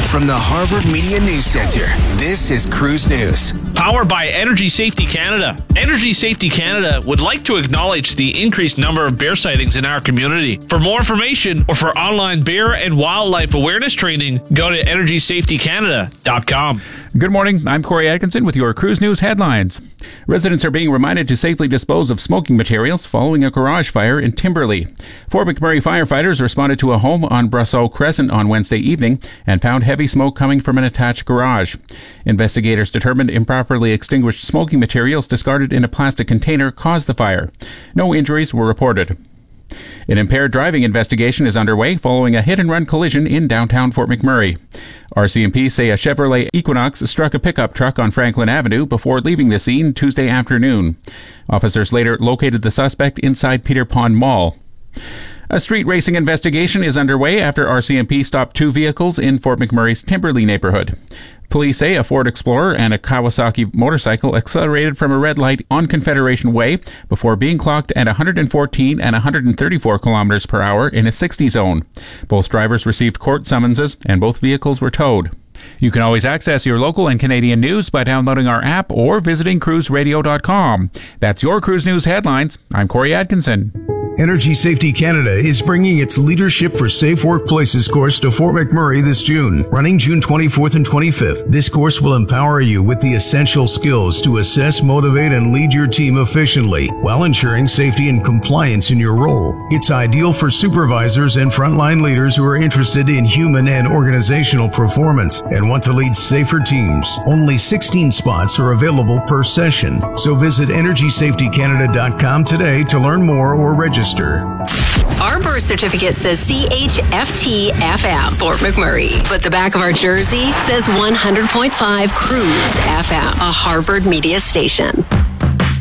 From the Harvard Media News Center, this is Cruise News. Powered by Energy Safety Canada. Energy Safety Canada would like to acknowledge the increased number of bear sightings in our community. For more information or for online bear and wildlife awareness training, go to EnergySafetyCanada.com. Good morning. I'm Corey Atkinson with your Cruise News headlines. Residents are being reminded to safely dispose of smoking materials following a garage fire in Timberley. Fort McMurray firefighters responded to a home on Brasseau Crescent on Wednesday evening and found heavy smoke coming from an attached garage. Investigators determined improperly extinguished smoking materials discarded in a plastic container caused the fire. No injuries were reported. An impaired driving investigation is underway following a hit-and-run collision in downtown Fort McMurray. RCMP say a Chevrolet Equinox struck a pickup truck on Franklin Avenue before leaving the scene Tuesday afternoon. Officers later located the suspect inside Peter Pond Mall. A street racing investigation is underway after RCMP stopped two vehicles in Fort McMurray's Timberley neighborhood. Police say a Ford Explorer and a Kawasaki motorcycle accelerated from a red light on Confederation Way before being clocked at 114 and 134 kilometers per hour in a 60 zone. Both drivers received court summonses and both vehicles were towed. You can always access your local and Canadian news by downloading our app or visiting cruiseradio.com. That's your Cruise News headlines. I'm Corey Atkinson. Energy Safety Canada is bringing its Leadership for Safe Workplaces course to Fort McMurray this June, running June 24th and 25th. This course will empower you with the essential skills to assess, motivate, and lead your team efficiently while ensuring safety and compliance in your role. It's ideal for supervisors and frontline leaders who are interested in human and organizational performance and want to lead safer teams. Only 16 spots are available per session, so visit EnergySafetyCanada.com today to learn more or register. Our birth certificate says CHFT-FM, Fort McMurray, but the back of our jersey says 100.5 Cruise FM, a Harvard Media station.